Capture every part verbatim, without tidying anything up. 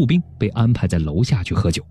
兵被安排在楼下去喝酒。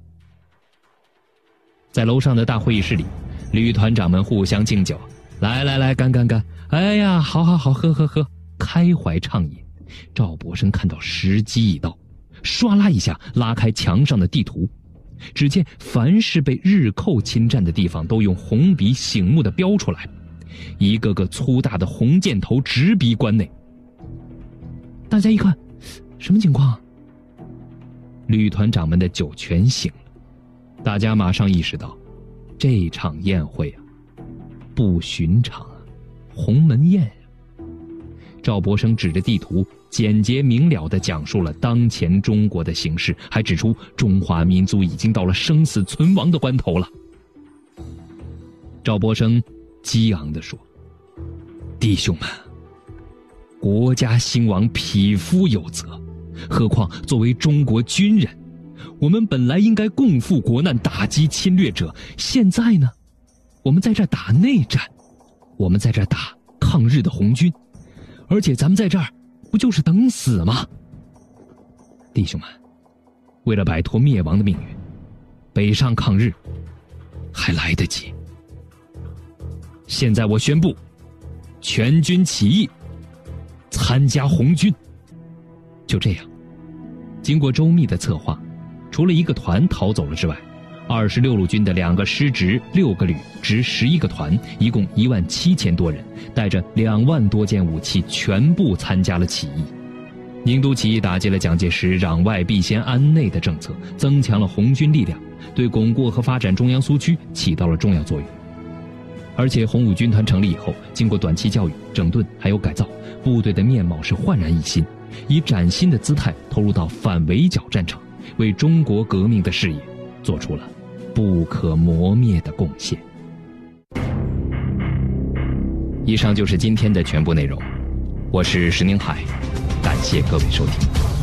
在楼上的大会议室里，旅团长们互相敬酒，来来来，干干干，哎呀，好好好，喝喝喝，开怀畅饮。赵博生看到时机已到，唰啦一下拉开墙上的地图，只见凡是被日寇侵占的地方都用红笔醒目地标出来，一个个粗大的红箭头直逼关内。大家一看，什么情况啊？旅团长们的酒全醒了，大家马上意识到，这场宴会啊，不寻常啊，鸿门宴啊。赵博生指着地图，简洁明了地讲述了当前中国的形势，还指出中华民族已经到了生死存亡的关头了。赵博生激昂地说：“弟兄们，国家兴亡，匹夫有责，何况作为中国军人，我们本来应该共赴国难，打击侵略者。现在呢，我们在这打内战，我们在这打抗日的红军，而且咱们在这儿不就是等死吗？弟兄们，为了摆脱灭亡的命运，北上抗日还来得及。现在我宣布，全军起义，参加红军。”就这样，经过周密的策划，除了一个团逃走了之外，二十六路军的两个师职、六个旅、直十一个团，一共一万七千多人，带着两万多件武器，全部参加了起义。宁都起义打击了蒋介石攘外必先安内的政策，增强了红军力量，对巩固和发展中央苏区起到了重要作用。而且红五军团成立以后，经过短期教育、整顿还有改造，部队的面貌是焕然一新，以崭新的姿态投入到反围剿战场，为中国革命的事业做出了不可磨灭的贡献。以上就是今天的全部内容，我是石宁海，感谢各位收听。